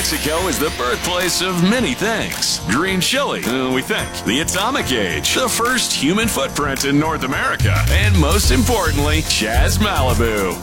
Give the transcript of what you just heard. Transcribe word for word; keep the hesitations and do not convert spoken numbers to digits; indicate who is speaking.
Speaker 1: Mexico is the birthplace of many things. Green chili, uh, we think. The atomic age, the first human footprint in North America. And most importantly, Chaz Malibu.